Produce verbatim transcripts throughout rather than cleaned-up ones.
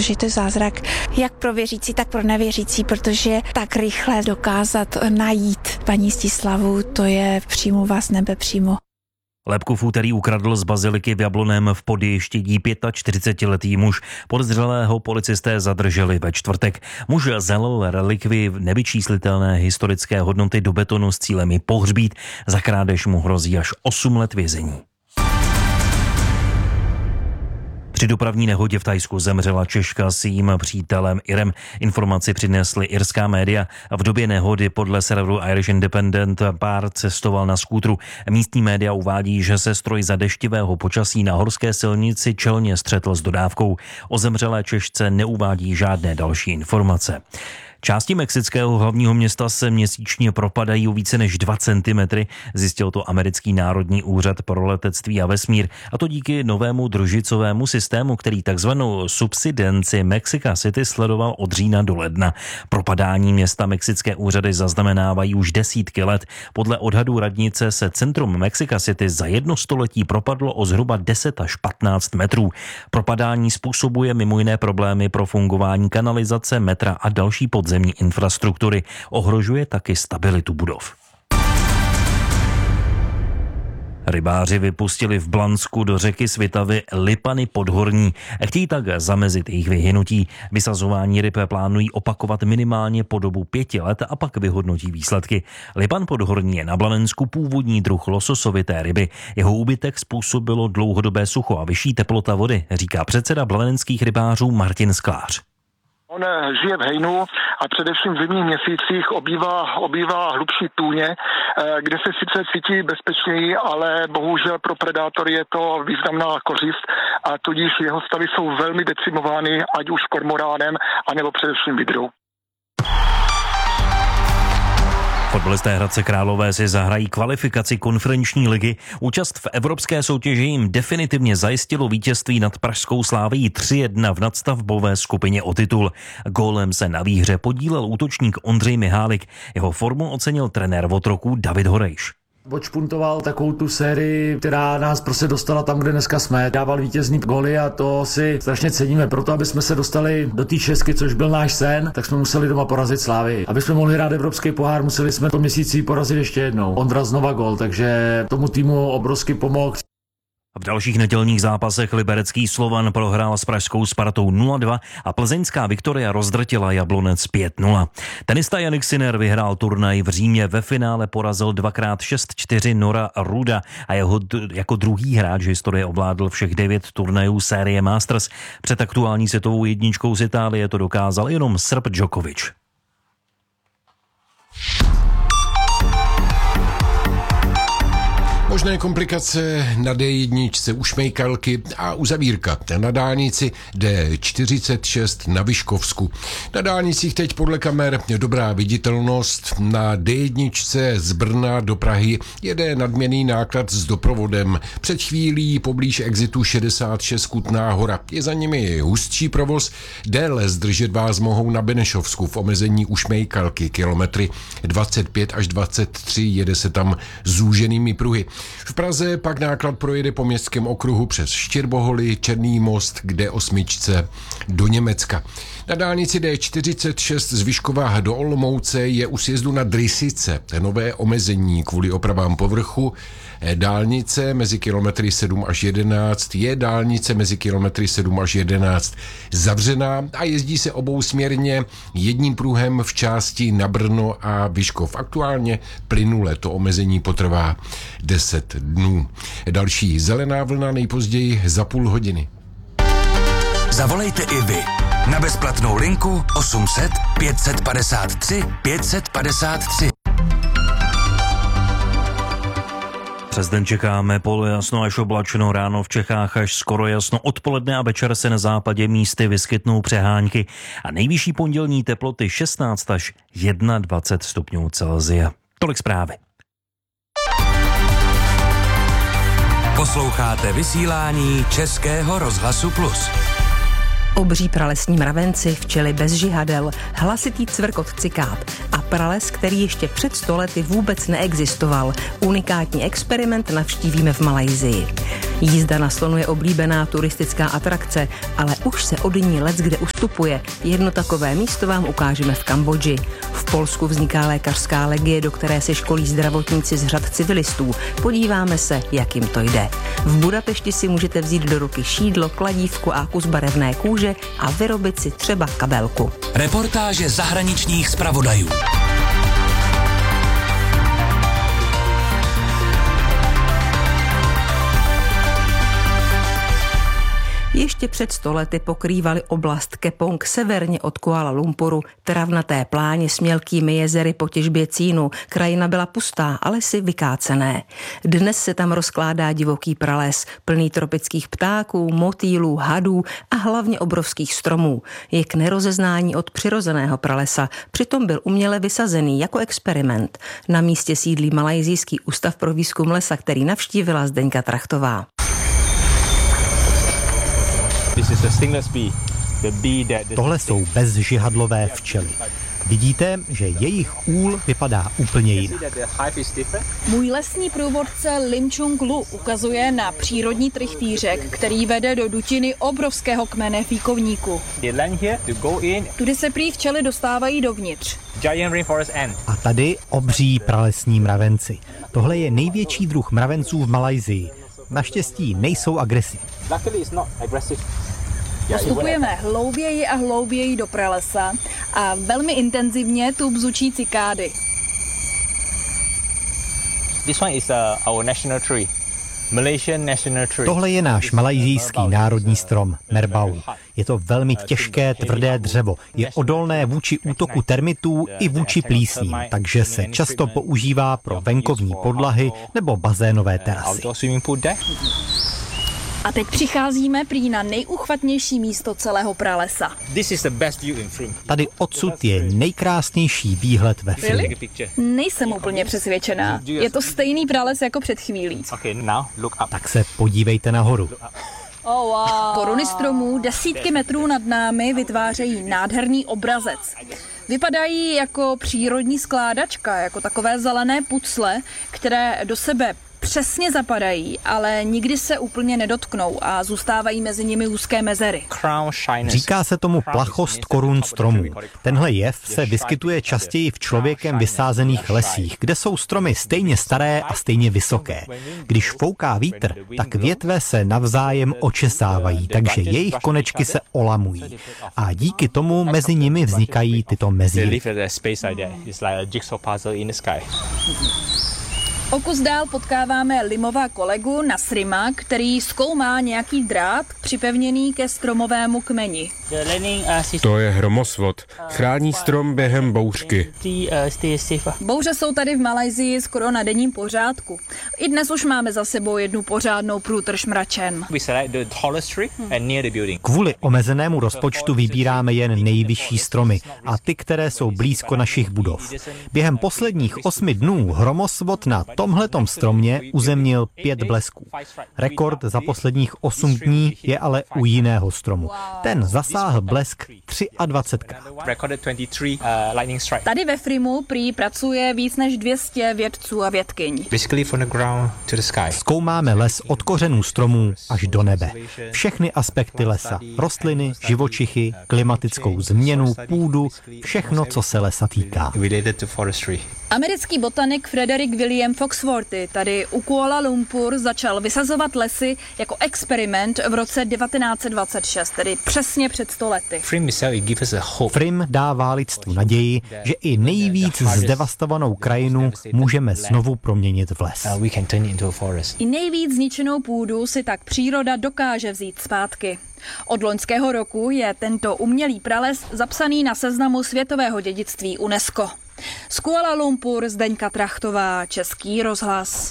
protože to je zázrak jak pro věřící, tak pro nevěřící, protože tak rychle dokázat najít paní Stislavu, to je přímo vás nebe přímo. Lebku v úterý ukradl z baziliky v Jablonném v Podještědí čtyřicetiletý muž. Podezřelého policisté zadrželi ve čtvrtek. Muž zalil relikvii nevyčíslitelné historické hodnoty do betonu s cílem ji pohřbít. Za krádež mu hrozí až osm let vězení. Při dopravní nehodě v Thajsku zemřela Češka s jejím přítelem Irem. Informaci přinesly irská média. V době nehody podle serveru Irish Independent pár cestoval na skútru. Místní média uvádí, že se stroj za deštivého počasí na horské silnici čelně střetl s dodávkou. O zemřelé Češce neuvádí žádné další informace. Části mexického hlavního města se měsíčně propadají o více než dva centimetry, zjistil to americký Národní úřad pro letectví a vesmír, a to díky novému družicovému systému, který takzvanou subsidenci Mexico City sledoval od října do ledna. Propadání města mexické úřady zaznamenávají už desítky let. Podle odhadů radnice se centrum Mexico City za jedno století propadlo o zhruba deset až patnáct metrů. Propadání způsobuje mimo jiné problémy pro fungování kanalizace, metra a další podzemní zemní infrastruktury. Ohrožuje taky stabilitu budov. Rybáři vypustili v Blansku do řeky Svitavy lipany podhorní. Chtějí tak zamezit jejich vyhynutí. Vysazování ryb plánují opakovat minimálně po dobu pěti let a pak vyhodnotí výsledky. Lipan podhorní je na Blanensku původní druh lososovité ryby. Jeho úbytek způsobilo dlouhodobé sucho a vyšší teplota vody, říká předseda blanenských rybářů Martin Sklář. On žije v hejnu a především v zimních měsících obývá, obývá hlubší tůně, kde se sice cítí bezpečněji, ale bohužel pro predátory je to významná kořist a tudíž jeho stavy jsou velmi decimovány, ať už kormoránem, anebo především vydrou. Fotbalisté Hradce Králové si zahrají kvalifikaci konferenční ligy. Účast v evropské soutěži jim definitivně zajistilo vítězství nad pražskou Slavií tři jedna v nadstavbové skupině o titul. Gólem se na výhře podílel útočník Ondřej Mihálik. Jeho formu ocenil trenér Otroků David Horejš. Odšpuntoval takovou tu sérii, která nás prostě dostala tam, kde dneska jsme. Dával vítězný góly a to si strašně ceníme. Proto, aby jsme se dostali do té šestky, což byl náš sen, tak jsme museli doma porazit Slávy. Aby jsme mohli hrát evropský pohár, museli jsme to měsíci porazit ještě jednou. Ondra znova gól, takže tomu týmu obrovsky pomohl. V dalších nedělních zápasech liberecký Slovan prohrál s pražskou Spartou nula dva a plzeňská Viktoria rozdrtila Jablonec pět nula. Tenista Jannik Sinner vyhrál turnaj v Římě, ve finále porazil dvakrát šest čtyři Nora Ruda a jeho jako druhý hráč historie ovládl všech devět turnajů série Masters. Před aktuální světovou jedničkou z Itálie to dokázal jenom Srb Djokovic. Možné komplikace na dé jedna u Šmejkalky a uzavírka na dálnici dé čtyřicet šest na Vyškovsku. Na dálnicích teď podle kamer dobrá viditelnost. Na dé jedna z Brna do Prahy jede nadměrný náklad s doprovodem. Před chvílí poblíž exitu šedesát šest Kutná Hora. Je za nimi hustší provoz. Déle zdržet vás mohou na Benešovsku v omezení u Šmejkalky kilometry dvacet pět až dvacet tři. Jede se tam zúženými pruhy. V Praze pak náklad projede po městském okruhu přes Štěrboholy, Černý most k dé osm do Německa. Na dálnici dé čtyřicet šest z Vyškova do Olomouce je u sjezdu na Drysice nové omezení kvůli opravám povrchu. Dálnice mezi kilometry sedm až jedenáct je dálnice mezi kilometry sedm až jedenáct zavřená a jezdí se obousměrně jedním pruhem v části na Brno a Vyškov. Aktuálně plynule to omezení potrvá deset dnů. Další zelená vlna nejpozději za půl hodiny. Zavolejte i vy na bezplatnou linku osm set pět set padesát tři pět set padesát tři. Přes den čekáme polojasno až oblačno, ráno v Čechách až skoro jasno, odpoledne a večer se na západě místy vyskytnou přehánky a nejvyšší pondělní teploty šestnáct až dvacet jedna stupňů Celsia. Tolik zprávy. Posloucháte vysílání Českého rozhlasu Plus. Obří pralesní mravenci, včely bez žihadel, hlasitý cvrkot cikád a prales, který ještě před sto lety vůbec neexistoval. Unikátní experiment navštívíme v Malajsii. Jízda na slonu je oblíbená turistická atrakce, ale už se od ní leckde ustupuje. Jedno takové místo vám ukážeme v Kambodži. V Polsku vzniká lékařská legie, do které se školí zdravotníci z řad civilistů. Podíváme se, jak jim to jde. V Budapešti si můžete vzít do ruky šídlo, kladívku a kus barevné kůže a vyrobit si třeba kabelku. Reportáže zahraničních zpravodajů. Ještě před sto lety pokrývaly oblast Kepong severně od Kuala Lumpuru travnaté pláně s mělkými jezery po těžbě cínu. Krajina byla pustá, ale si vykácené. Dnes se tam rozkládá divoký prales, plný tropických ptáků, motýlů, hadů a hlavně obrovských stromů. Je k nerozeznání od přirozeného pralesa, přitom byl uměle vysazený jako experiment. Na místě sídlí Malajsijský ústav pro výzkum lesa, který navštívila Zdeňka Trachtová. Tohle jsou bezžihadlové včely. Vidíte, že jejich úl vypadá úplně jinak. Můj lesní průvodce Lim Chung Lu ukazuje na přírodní trichtýřek, který vede do dutiny obrovského kmene fíkovníku. Tudy se prý včely dostávají dovnitř. A tady obří pralesní mravenci. Tohle je největší druh mravenců v Malajsii. Naštěstí nejsou agresivní. Postupujeme hlouběji a hlouběji do pralesa a velmi intenzivně tu bzučí cikády. Tohle je náš malajsijský národní strom, merbau. Je to velmi těžké, tvrdé dřevo. Je odolné vůči útoku termitů i vůči plísním, takže se často používá pro venkovní podlahy nebo bazénové terasy. A teď přicházíme prý na nejuchvatnější místo celého pralesa. Tady odsud je nejkrásnější výhled ve filmu. Nejsem úplně přesvědčená. Je to stejný prales jako před chvílí. Tak se podívejte nahoru. Oh, wow. Koruny stromů desítky metrů nad námi vytvářejí nádherný obrazec. Vypadají jako přírodní skládačka, jako takové zelené pucle, které do sebe přesně zapadají, ale nikdy se úplně nedotknou a zůstávají mezi nimi úzké mezery. Říká se tomu plachost korun stromů. Tenhle jev se vyskytuje častěji v člověkem vysázených lesích, kde jsou stromy stejně staré a stejně vysoké. Když fouká vítr, tak větve se navzájem očesávají, takže jejich konečky se olamují. A díky tomu mezi nimi vznikají tyto mezíry. O kus dál potkáváme Limova kolegu Nasrima, který zkoumá nějaký drát připevněný ke stromovému kmeni. To je hromosvod. Chrání strom během bouřky. Bouře jsou tady v Malajsii skoro na denním pořádku. I dnes už máme za sebou jednu pořádnou průtrž mračen. Kvůli omezenému rozpočtu vybíráme jen nejvyšší stromy a ty, které jsou blízko našich budov. Během posledních osmi dnů hromosvod na tomhletom stromě uzemnil pět blesků. Rekord za posledních osm dní je ale u jiného stromu. Ten zasáhl blesk dvacetkrát. Tady ve Frimu prý pracuje víc než dvě stě vědců a vědkyň. Zkoumáme les od kořenů stromů až do nebe. Všechny aspekty lesa, rostliny, živočichy, klimatickou změnu, půdu, všechno, co se lesa týká. Americký botanik Frederick William Foxworthy tady u Kuala Lumpur začal vysazovat lesy jako experiment v roce devatenáct set dvacet šest, tedy přesně před sto lety. Frim dává lidstvu naději, že i nejvíc zdevastovanou krajinu můžeme znovu proměnit v les. I nejvíc zničenou půdu si tak příroda dokáže vzít zpátky. Od loňského roku je tento umělý prales zapsaný na seznamu světového dědictví UNESCO. Z Kuala Lumpur Zdeňka Trachtová, Český rozhlas.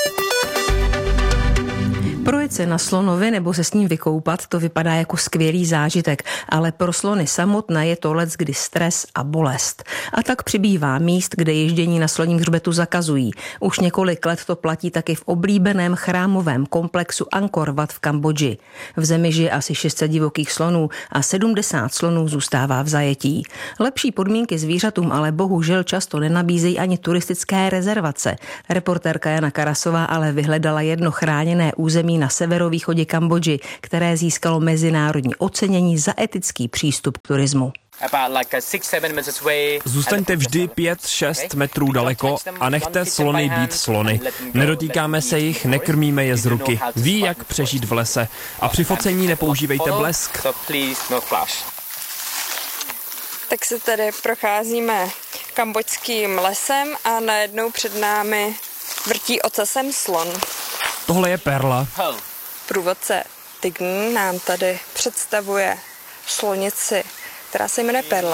Projet se na slonovi nebo se s ním vykoupat, to vypadá jako skvělý zážitek, ale pro slony samotné je to leckdy stres a bolest. A tak přibývá míst, kde ježdění na sloním hřbetu zakazují. Už několik let to platí taky v oblíbeném chrámovém komplexu Angkor Wat v Kambodži. V zemi žije asi šest set divokých slonů a sedmdesát slonů zůstává v zajetí. Lepší podmínky zvířatům ale bohužel často nenabízejí ani turistické rezervace. Reportérka Jana Karasová ale vyhledala jedno chráněné území na severovýchodě Kambodži, které získalo mezinárodní ocenění za etický přístup k turismu. Zůstaňte vždy pět šest metrů daleko a nechte slony být slony. Nedotýkáme se jich, nekrmíme je z ruky. Ví, jak přežít v lese. A při focení nepoužívejte blesk. Tak se tady procházíme kambodžským lesem a najednou před námi vrtí ocasem slon. Tohle je perla. Průvodce Tign nám tady představuje slonici, která se jmenuje Perla.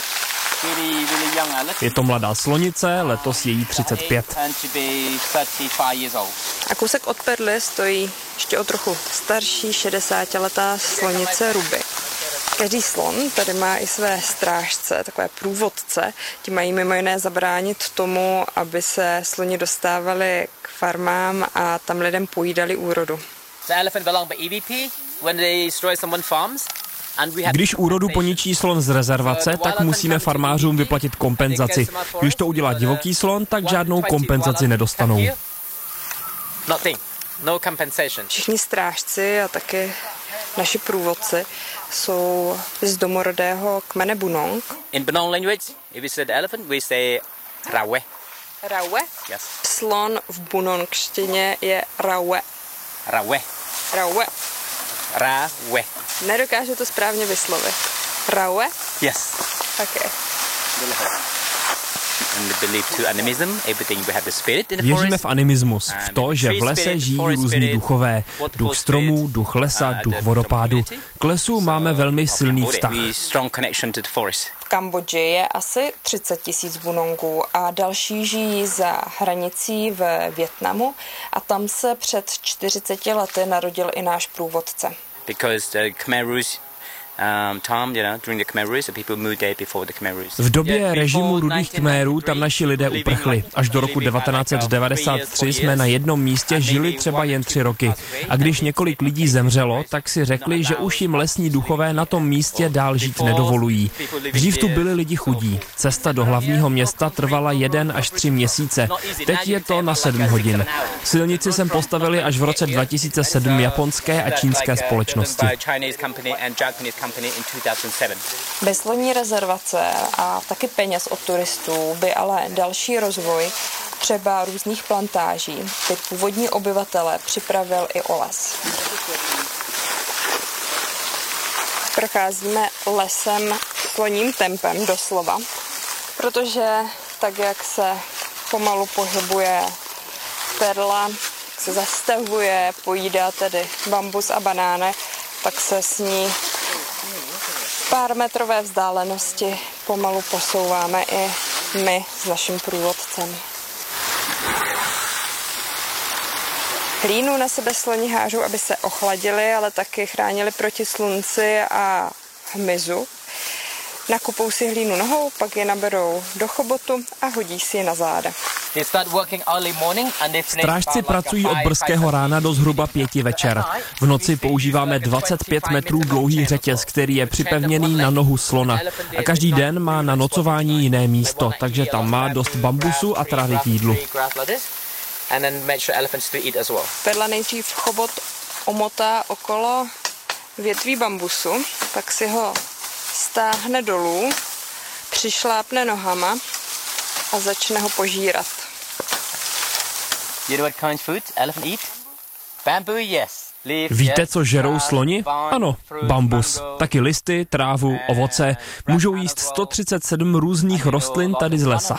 Je to mladá slonice, letos je jí třicet pět. A kousek od Perly stojí ještě o trochu starší šedesátiletá slonice Ruby. Každý slon tady má i své strážce, takové průvodce. Ti mají mimo jiné zabránit tomu, aby se sloni dostávali k farmám a tam lidem pojídali úrodu. Když úrodu poničí slon z rezervace, tak musíme farmářům vyplatit kompenzaci. Když to udělá divoký slon, tak žádnou kompenzaci nedostanou. Všichni strážci a taky naši průvodci jsou z domorodého kmene Bunong. In Bunong language, if we say the elephant, we say rawe. Rawe? Yes. Slon v bunongštině je rawe. Rawe. Rawe. Rawe. Nedokážu to správně vyslovit. Rawe? Yes. Okay. Věříme v animismus, v to, že v lese žijí různí duchové. Duch stromů, duch lesa, duch vodopádu. K lesu máme velmi silný vztah. V Kambodži je asi třicet tisíc bunongů a další žijí za hranicí v Vietnamu a tam se před čtyřiceti lety narodil i náš průvodce. V době režimu rudých Khmerů tam naši lidé uprchli. Až do roku devatenáct set devadesát tři jsme na jednom místě žili třeba jen tři roky. A když několik lidí zemřelo, tak si řekli, že už jim lesní duchové na tom místě dál žít nedovolují. Dřív tu byli lidi chudí. Cesta do hlavního města trvala jeden až tři měsíce. Teď je to na sedm hodin. Silnici sem postavili až v roce dva tisíce sedm japonské a čínské společnosti. Bez slovní rezervace a taky peněz od turistů by ale další rozvoj třeba různých plantáží ty původní obyvatele připravil i o les. Procházíme lesem sloním tempem doslova, protože tak, jak se pomalu pohybuje Perla, se zastavuje, pojídá tedy bambus a banány, tak se s ní pár metrové vzdálenosti pomalu posouváme i my s naším průvodcem. Hlínu na sebe sloni hážou, aby se ochladili, ale taky chránili proti slunci a hmyzu. Nakupou si hlínu nohou, pak je naberou do chobotu a hodí si je na záda. Strážci pracují od brzkého rána do zhruba pěti večer. V noci používáme dvacet pět metrů dlouhý řetěz, který je připevněný na nohu slona. A každý den má na nocování jiné místo, takže tam má dost bambusu a trávy k jídlu. Perla nejdřív chobot omotá okolo větví bambusu, pak si ho stáhne dolů, přišlápne nohama a začne ho požírat. Víte, co žerou sloni? Ano, bambus. Taky listy, trávu, ovoce. Můžou jíst sto třicet sedm různých rostlin tady z lesa.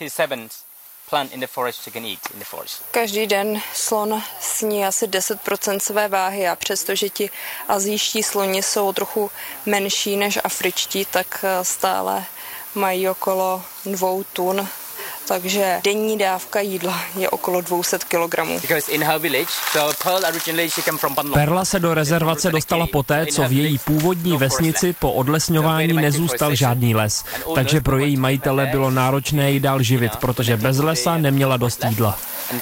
Každý den slon sní asi deset procent své váhy a přestože ti asijští sloni jsou trochu menší než afričtí, tak stále mají okolo dvou tun, takže denní dávka jídla je okolo dvě stě kilogramů. Perla se do rezervace dostala poté, co v její původní vesnici po odlesňování nezůstal žádný les. Takže pro její majitele bylo náročné ji dál živit, protože bez lesa neměla dost jídla.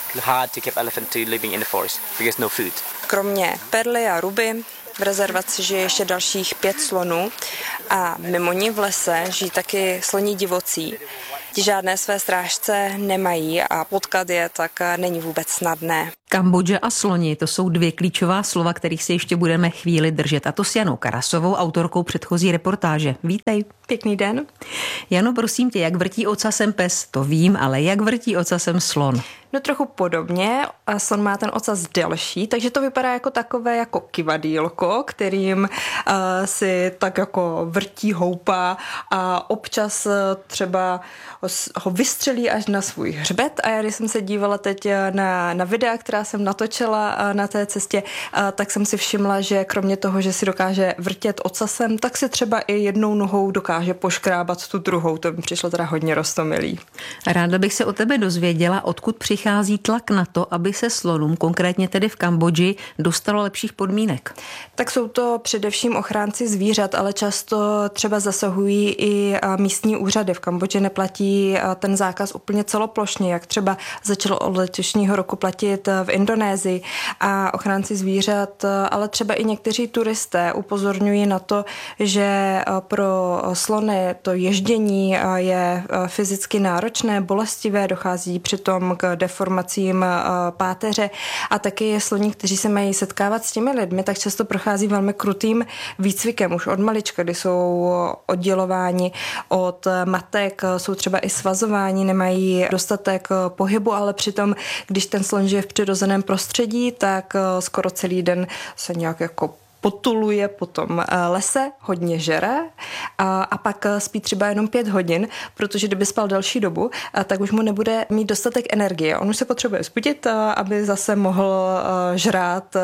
Kromě Perly a Ruby v rezervaci žije ještě dalších pět slonů a mimo ní v lese žijí taky sloní divocí. Ti žádné své strážce nemají a potkat je tak není vůbec snadné. Kambodža a sloni, to jsou dvě klíčová slova, kterých se ještě budeme chvíli držet. A to s Janou Karasovou, autorkou předchozí reportáže. Vítej. Pěkný den. Jano, prosím tě, jak vrtí ocasem pes, to vím, ale jak vrtí ocasem slon? No trochu podobně, slon má ten ocas delší, takže to vypadá jako takové jako kivadýlko, kterým uh, si tak jako vrtí, houpá a občas uh, třeba ho vystřelí až na svůj hřbet. A já, když jsem se dívala teď na, na videa, která jsem natočila uh, na té cestě, uh, tak jsem si všimla, že kromě toho, že si dokáže vrtět ocasem, tak si třeba i jednou nohou dokáže poškrábat tu druhou. To mi přišlo teda hodně roztomilý. Ráda bych se o tebe dozvěděla, odkud přichází tlak na to, aby se slonům, konkrétně tedy v Kambodži, dostalo lepších podmínek. Tak jsou to především ochránci zvířat, ale často třeba zasahují i místní úřady. V Kambodži neplatí ten zákaz úplně celoplošně, jak třeba začalo od letošního roku platit v Indonésii. A ochránci zvířat, ale třeba i někteří turisté upozorňují na to, že pro slony to ježdění je fyzicky náročné, bolestivé, dochází přitom k deformacím páteře a taky sloní, kteří se mají setkávat s těmi lidmi, tak často prochází velmi krutým výcvikem už od malička, kdy jsou oddělováni od matek, jsou třeba i svazováni, nemají dostatek pohybu, ale přitom, když ten slon žije v přirozeném prostředí, tak skoro celý den se nějak jako potuluje po tom lese, hodně žere a, a pak spí třeba jenom pět hodin, protože kdyby spal delší dobu, tak už mu nebude mít dostatek energie. On už se potřebuje vzbudit, aby zase mohl žrát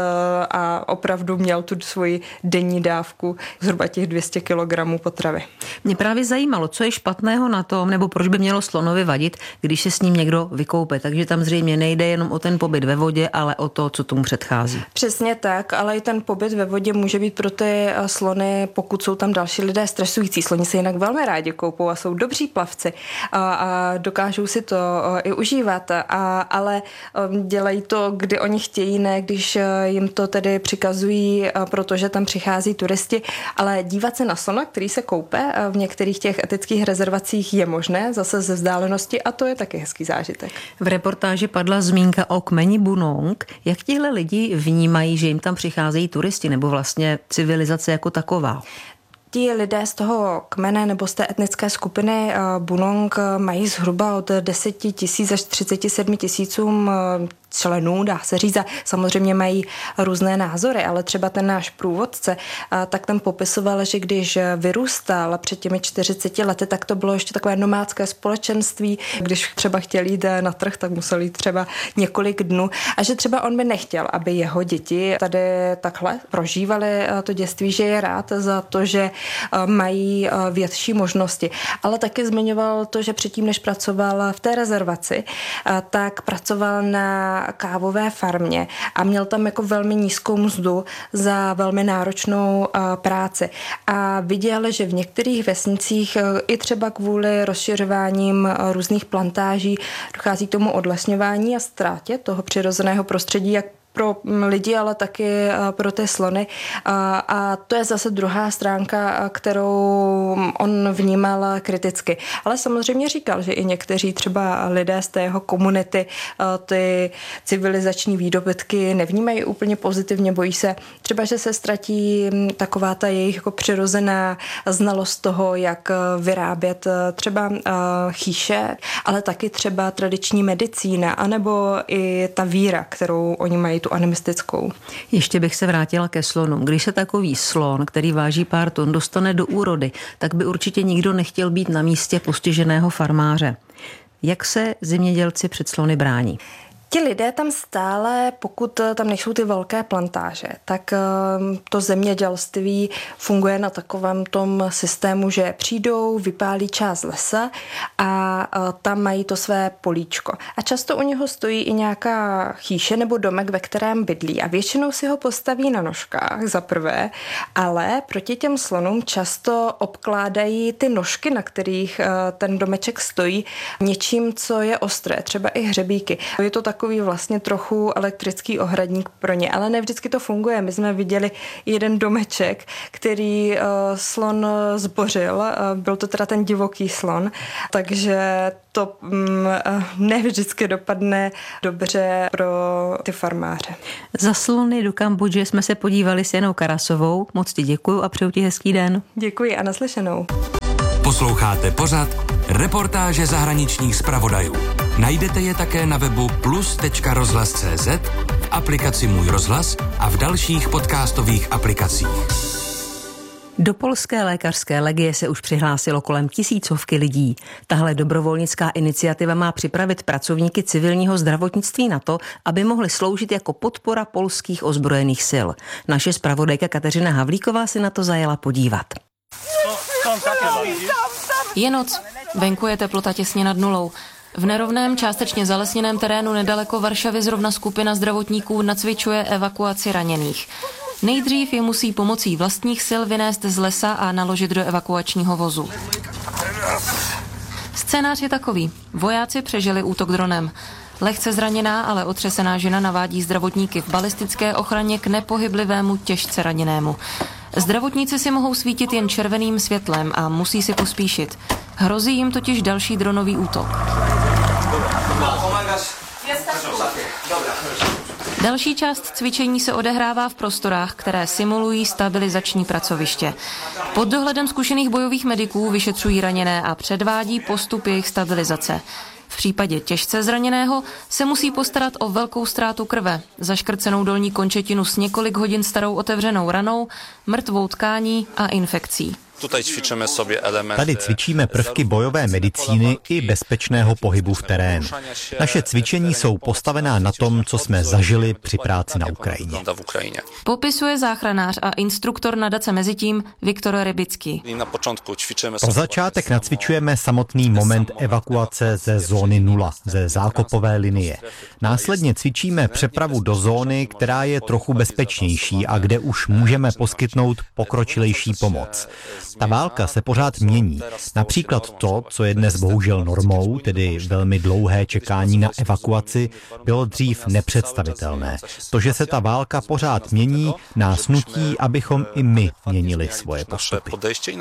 a opravdu měl tu svoji denní dávku zhruba těch dvě stě kilogramů potravy. Mě právě zajímalo, co je špatného na tom, nebo proč by mělo slonovi vadit, když se s ním někdo vykoupe. Takže tam zřejmě nejde jenom o ten pobyt ve vodě, ale o to, co tomu předchází. Přesně tak, ale i ten pobyt ve vodě může být pro ty slony, pokud jsou tam další lidé, stresující. Sloni se jinak velmi rádi koupou a jsou dobří plavci a, a dokážou si to i užívat, a, ale dělají to, kdy oni chtějí, ne když jim to tedy přikazují, protože tam přichází turisti, ale dívat se na slona, který se koupe v některých těch etických rezervacích je možné, zase ze vzdálenosti, a to je taky hezký zážitek. V reportáži padla zmínka o kmeni Bunong. Jak tihle lidi vnímají, že jim tam přicházejí turisti, nebo vlastně civilizace jako taková? Ti lidé z toho kmene nebo z té etnické skupiny Bunong mají zhruba od deseti tisíc až třiceti sedmi tisícům členů, dá se říct. Samozřejmě mají různé názory, ale třeba ten náš průvodce, tak tam popisoval, že když vyrůstal před těmi čtyřiceti lety, tak to bylo ještě takové nomádské společenství. Když třeba chtěl jít na trh, tak musel jít třeba několik dnů. A že třeba on by nechtěl, aby jeho děti tady takhle prožívaly to dětství, že je rád za to, že mají větší možnosti. Ale taky zmiňoval to, že předtím, než pracoval v té rezervaci, tak pracoval na kávové farmě a měl tam jako velmi nízkou mzdu za velmi náročnou práci. A viděl, že v některých vesnicích i třeba kvůli rozšiřováním různých plantáží dochází k tomu odlesňování a ztrátě toho přirozeného prostředí, jak pro lidi, ale taky pro ty slony. A, a to je zase druhá stránka, kterou on vnímal kriticky. Ale samozřejmě říkal, že i někteří třeba lidé z té jeho komunity ty civilizační výdobytky nevnímají úplně pozitivně, bojí se třeba, že se ztratí taková ta jejich jako přirozená znalost toho, jak vyrábět třeba chýše, ale taky třeba tradiční medicína, anebo i ta víra, kterou oni mají, tu animistickou. Ještě bych se vrátila ke slonům. Když se takový slon, který váží pár tun, dostane do úrody, tak by určitě nikdo nechtěl být na místě postiženého farmáře. Jak se zemědělci před slony brání? Ti lidé tam stále, pokud tam nejsou ty velké plantáže, tak to zemědělství funguje na takovém tom systému, že přijdou, vypálí část lesa a tam mají to své políčko. A často u něho stojí i nějaká chýše nebo domek, ve kterém bydlí a většinou si ho postaví na nožkách za prvé, ale proti těm slonům často obkládají ty nožky, na kterých ten domeček stojí, něčím, co je ostré, třeba i hřebíky. Je to tak takový vlastně trochu elektrický ohradník pro ně, ale ne vždycky to funguje. My jsme viděli jeden domeček, který uh, slon zbořil, uh, byl to teda ten divoký slon, takže to um, ne vždycky dopadne dobře pro ty farmáře. Za slony do Kambodže jsme se podívali s Janou Karasovou. Moc ti děkuju a přeju ti hezký den. Děkuji a naslyšenou. Posloucháte pořad Reportáže zahraničních zpravodajů. Najdete je také na webu plus tečka rozhlas tečka cé zet, v aplikaci Můj rozhlas a v dalších podcastových aplikacích. Do polské lékařské legie se už přihlásilo kolem tisícovky lidí. Tahle dobrovolnická iniciativa má připravit pracovníky civilního zdravotnictví na to, aby mohli sloužit jako podpora polských ozbrojených sil. Naše zpravodajka Kateřina Havlíková si na to zajela podívat. Je noc, venku je teplota těsně nad nulou. V nerovném, částečně zalesněném terénu nedaleko Varšavy zrovna skupina zdravotníků nacvičuje evakuaci raněných. Nejdřív je musí pomocí vlastních sil vynést z lesa a naložit do evakuačního vozu. Scénář je takový. Vojáci přežili útok dronem. Lehce zraněná, ale otřesená žena navádí zdravotníky v balistické ochraně k nepohyblivému těžce raněnému. Zdravotníci si mohou svítit jen červeným světlem a musí si pospíšit. Hrozí jim totiž další dronový útok. Další část cvičení se odehrává v prostorách, které simulují stabilizační pracoviště. Pod dohledem zkušených bojových mediků vyšetřují raněné a předvádí postup jejich stabilizace. V případě těžce zraněného se musí postarat o velkou ztrátu krve, zaškrcenou dolní končetinu s několik hodin starou otevřenou ranou, mrtvou tkání a infekcí. Tady cvičíme prvky bojové medicíny i bezpečného pohybu v terénu. Naše cvičení jsou postavená na tom, co jsme zažili při práci na Ukrajině. Popisuje záchranář a instruktor nadace Mezitím Viktor Rybický. Pro začátek nacvičujeme samotný moment evakuace ze zóny nula, ze zákopové linie. Následně cvičíme přepravu do zóny, která je trochu bezpečnější a kde už můžeme poskytnout pokročilejší pomoc. Ta válka se pořád mění. Například to, co je dnes bohužel normou, tedy velmi dlouhé čekání na evakuaci, bylo dřív nepředstavitelné. To, že se ta válka pořád mění, nás nutí, abychom i my měnili svoje postupy.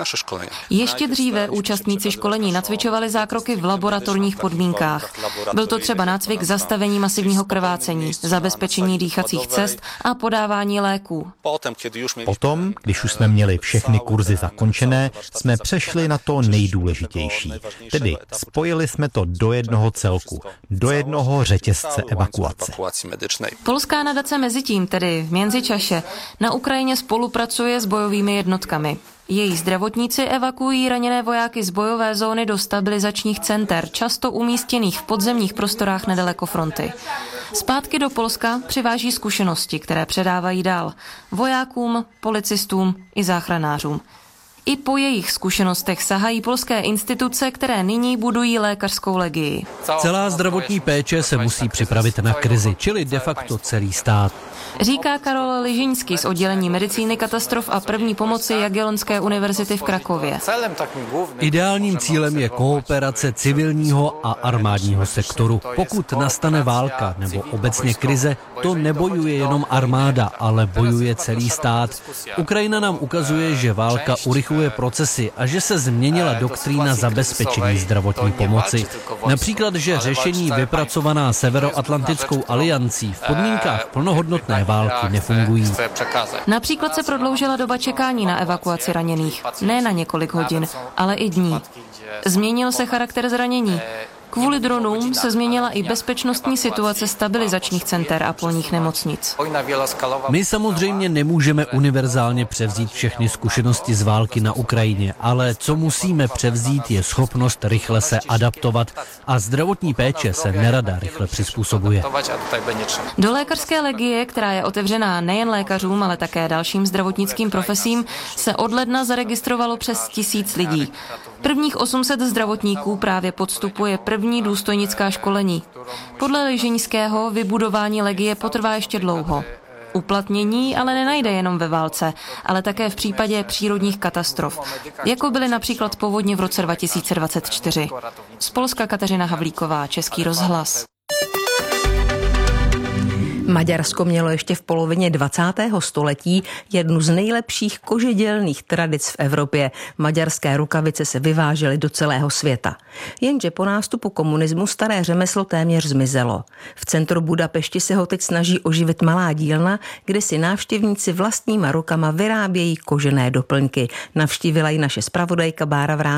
Ještě dříve účastníci školení nacvičovali zákroky v laboratorních podmínkách. Byl to třeba nácvik zastavení masivního krvácení, zabezpečení dýchacích cest a podávání léků. Potom, když už jsme měli všechny kurzy zakončené, jsme přešli na to nejdůležitější. Tedy spojili jsme to do jednoho celku, do jednoho řetězce evakuace. Polská nadace Mezitím, tedy v Międzyczasie, na Ukrajině spolupracuje s bojovými jednotkami. Její zdravotníci evakuují raněné vojáky z bojové zóny do stabilizačních center, často umístěných v podzemních prostorách nedaleko fronty. Zpátky do Polska přiváží zkušenosti, které předávají dál vojákům, policistům i záchranářům. I po jejich zkušenostech sahají polské instituce, které nyní budují lékařskou legii. Celá zdravotní péče se musí připravit na krizi, čili de facto celý stát. Říká Karol Ližiňský z oddělení medicíny katastrof a první pomoci Jagellonské univerzity v Krakově. Ideálním cílem je kooperace civilního a armádního sektoru. Pokud nastane válka nebo obecně krize, to nebojuje jenom armáda, ale bojuje celý stát. Ukrajina nám ukazuje, že válka urychluje procesy a že se změnila doktrína zabezpečení zdravotní pomoci. Například, že řešení vypracovaná Severoatlantickou aliancí v podmínkách plnohodnotné války nefungují. Například se prodloužila doba čekání na evakuaci raněných. Ne na několik hodin, ale i dní. Změnil se charakter zranění. Kvůli dronům se změnila i bezpečnostní situace stabilizačních center a polních nemocnic. My samozřejmě nemůžeme univerzálně převzít všechny zkušenosti z války na Ukrajině, ale co musíme převzít, je schopnost rychle se adaptovat a zdravotní péče se nerada rychle přizpůsobuje. Do lékařské legie, která je otevřená nejen lékařům, ale také dalším zdravotnickým profesím, se od ledna zaregistrovalo přes tisíc lidí. Prvních osm set zdravotníků právě podstupuje první důstojnická školení. Podle Ližiňského vybudování legie potrvá ještě dlouho. Uplatnění ale nenajde jenom ve válce, ale také v případě přírodních katastrof, jako byly například povodně v roce dva tisíce dvacet čtyři. Z Polska Kateřina Havlíková, Český rozhlas. Maďarsko mělo ještě v polovině dvacátého století jednu z nejlepších kožedělných tradic v Evropě. Maďarské rukavice se vyvážely do celého světa. Jenže po nástupu komunismu staré řemeslo téměř zmizelo. V centru Budapešti se ho teď snaží oživit malá dílna, kde si návštěvníci vlastníma rukama vyrábějí kožené doplňky. Navštívila ji naše zpravodajka Bára Vrán.